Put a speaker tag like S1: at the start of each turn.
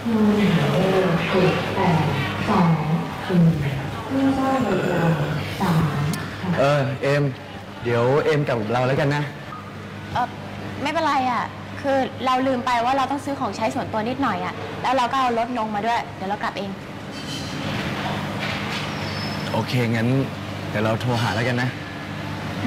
S1: เอมเดี๋ยวเอมกลับกับเราแล้วกันนะ
S2: ไม่เป็นไรอ่ะคือเราลืมไปว่าเราต้องซื้อของใช้ส่วนตัวนิดหน่อยอ่ะแล้วเราก็เอารถลงมาด้วยเดี๋ยวเรากลับเอง
S1: โอเคงั้นเดี๋ยวเราโทรหาแล้วกันนะ